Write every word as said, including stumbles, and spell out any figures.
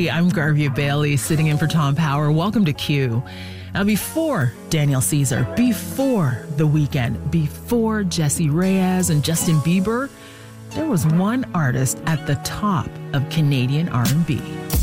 everybody. I'm Garvia Bailey, sitting in for Tom Power. Welcome to Q. Now, before Daniel Caesar, before The Weeknd, before Jessie Reyez and Justin Bieber, there was one artist at the top of Canadian R and B.